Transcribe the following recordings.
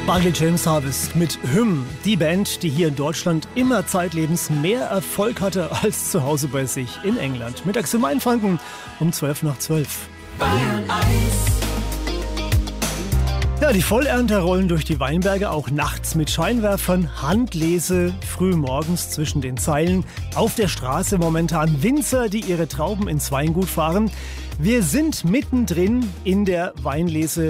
Barclay James Harvest mit Hymn, die Band, die hier in Deutschland immer zeitlebens mehr Erfolg hatte als zu Hause bei sich in England. Mittags im Mainfranken um 11:12. Bayern 1. Ja, die Vollernter rollen durch die Weinberge, auch nachts mit Scheinwerfern, Handlese, früh morgens zwischen den Zeilen, auf der Straße momentan Winzer, die ihre Trauben ins Weingut fahren. Wir sind mittendrin in der Weinlese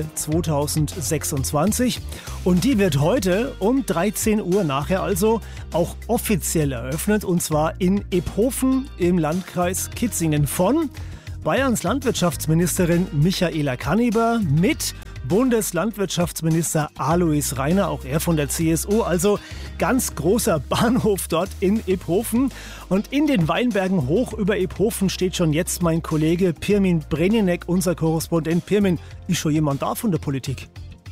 2026 und die wird heute um 13 Uhr nachher also auch offiziell eröffnet, und zwar in Ephofen im Landkreis Kitzingen von Bayerns Landwirtschaftsministerin Michaela Kanniber mit Bundeslandwirtschaftsminister Alois Rainer, auch er von der CSU, also ganz großer Bahnhof dort in Ephofen. Und in den Weinbergen hoch über Ephofen steht schon jetzt mein Kollege Pirmin Breninek, unser Korrespondent. Pirmin, ist schon jemand da von der Politik?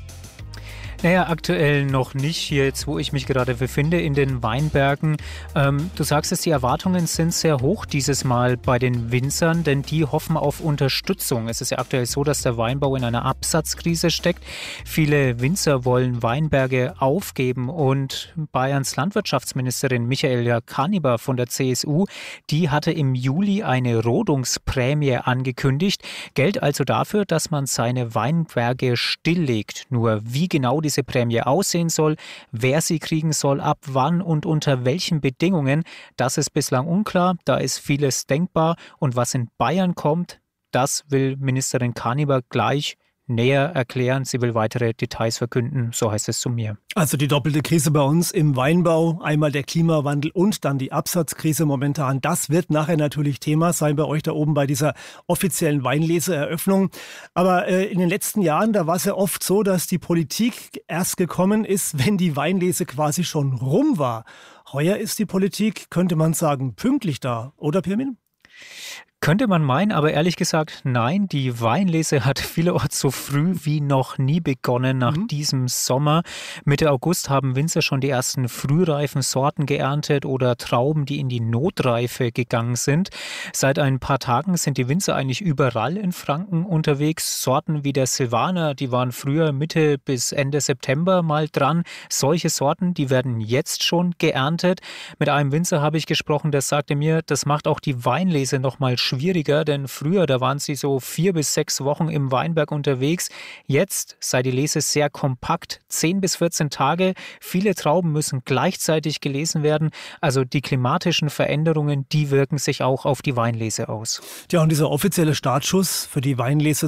Naja, aktuell noch nicht, hier jetzt, wo ich mich gerade befinde, in den Weinbergen. Du sagst es, die Erwartungen sind sehr hoch dieses Mal bei den Winzern, denn die hoffen auf Unterstützung. Es ist ja aktuell so, dass der Weinbau in einer Absatzkrise steckt. Viele Winzer wollen Weinberge aufgeben und Bayerns Landwirtschaftsministerin Michaela Kanniber von der CSU, die hatte im Juli eine Rodungsprämie angekündigt. Geld also dafür, dass man seine Weinberge stilllegt. Nur wie genau diese Prämie aussehen soll, wer sie kriegen soll, ab wann und unter welchen Bedingungen, das ist bislang unklar. Da ist vieles denkbar. Und was in Bayern kommt, das will Ministerin Kanniber gleich näher erklären. Sie will weitere Details verkünden, so heißt es zu mir. Also die doppelte Krise bei uns im Weinbau, einmal der Klimawandel und dann die Absatzkrise momentan. Das wird nachher natürlich Thema sein bei euch da oben bei dieser offiziellen Weinleseeröffnung. Aber in den letzten Jahren, da war es ja oft so, dass die Politik erst gekommen ist, wenn die Weinlese quasi schon rum war. Heuer ist die Politik, könnte man sagen, pünktlich da, oder Pirmin? Könnte man meinen, aber ehrlich gesagt, nein. Die Weinlese hat vielerorts so früh wie noch nie begonnen nach diesem Sommer. Mitte August haben Winzer schon die ersten frühreifen Sorten geerntet oder Trauben, die in die Notreife gegangen sind. Seit ein paar Tagen sind die Winzer eigentlich überall in Franken unterwegs. Sorten wie der Silvaner, die waren früher Mitte bis Ende September mal dran. Solche Sorten, die werden jetzt schon geerntet. Mit einem Winzer habe ich gesprochen, der sagte mir, das macht auch die Weinlese noch mal schwieriger, denn früher, da waren sie so 4 bis 6 Wochen im Weinberg unterwegs. Jetzt sei die Lese sehr kompakt, 10 bis 14 Tage. Viele Trauben müssen gleichzeitig gelesen werden. Also die klimatischen Veränderungen, die wirken sich auch auf die Weinlese aus. Ja, und dieser offizielle Startschuss für die Weinlese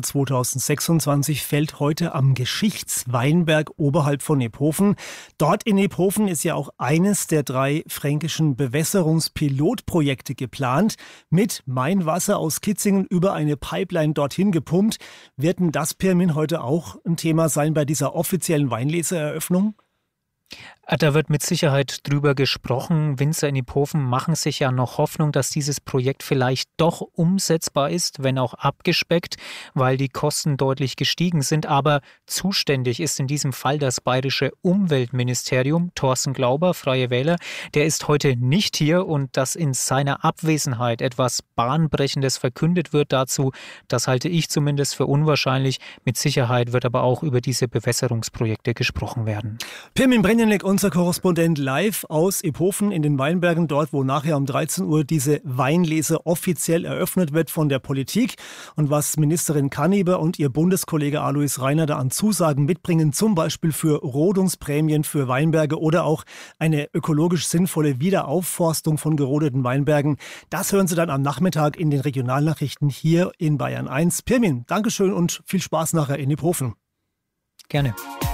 2026 fällt heute am Geschichtsweinberg oberhalb von Ephofen. Dort in Ephofen ist ja auch eines der 3 fränkischen Bewässerungspilotprojekte geplant, mit Mainwasser aus Kitzingen über eine Pipeline dorthin gepumpt. Wird denn das, Pirmin, heute auch ein Thema sein bei dieser offiziellen Weinleseeröffnung? Da wird mit Sicherheit drüber gesprochen. Winzer in Ephofen machen sich ja noch Hoffnung, dass dieses Projekt vielleicht doch umsetzbar ist, wenn auch abgespeckt, weil die Kosten deutlich gestiegen sind. Aber zuständig ist in diesem Fall das bayerische Umweltministerium. Thorsten Glauber, Freie Wähler, der ist heute nicht hier, und dass in seiner Abwesenheit etwas Bahnbrechendes verkündet wird dazu, das halte ich zumindest für unwahrscheinlich. Mit Sicherheit wird aber auch über diese Bewässerungsprojekte gesprochen werden. Pirmin Breninek, unser Korrespondent, live aus Ephofen in den Weinbergen, dort wo nachher um 13 Uhr diese Weinlese offiziell eröffnet wird von der Politik. Und was Ministerin Kanniber und ihr Bundeskollege Alois Rainer da an Zusagen mitbringen, zum Beispiel für Rodungsprämien für Weinberge oder auch eine ökologisch sinnvolle Wiederaufforstung von gerodeten Weinbergen, das hören Sie dann am Nachmittag in den Regionalnachrichten hier in Bayern 1. Pirmin, Dankeschön und viel Spaß nachher in Ephofen. Gerne.